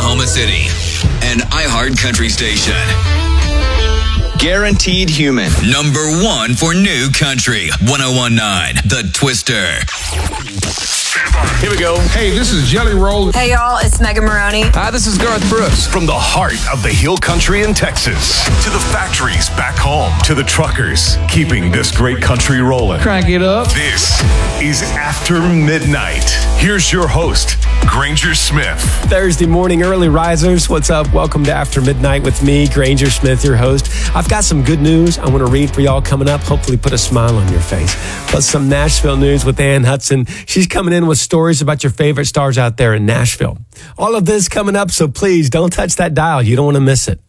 Oklahoma City. An iHeart Country station. Guaranteed Human. Number 1 for New Country. 1019 The Twister. Here we go. Hey, this is Jelly Roll. Hey, y'all, it's Megan Maroney. Hi, this is Garth Brooks. From the heart of the Hill Country in Texas to the factories back home to the truckers keeping this great country rolling. Crank it up. This is After Midnight. Here's your host, Granger Smith. Thursday morning early risers. What's up? Welcome to After Midnight with me, Granger Smith, your host. I've got some good news I want to read for y'all coming up. Hopefully put a smile on your face. Plus some Nashville news with Ann Hudson. She's coming in with stories about your favorite stars out there in Nashville. All of this coming up, so please don't touch that dial. You don't want to miss it.